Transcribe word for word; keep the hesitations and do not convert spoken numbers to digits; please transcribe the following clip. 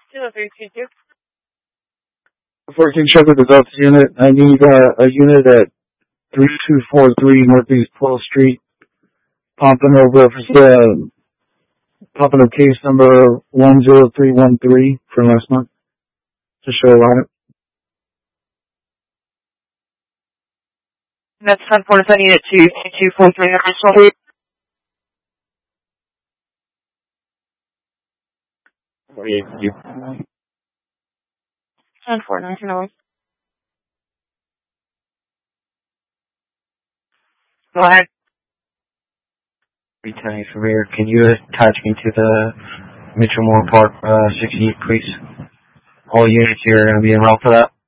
zero three two two. fourteen check with the Delta unit. I need uh, a unit at three two four three Northeast twelfth Street. Pumping over, uh, popping up case number one zero three one three for last month. To show on it. That's ten four seven unit two two four three Northeast. You. ten four nineteen oh. Go ahead. Returning from here, can you attach me to the Mitchell Moore Park uh, sixty-eight, please? All units here are going to be en route for that.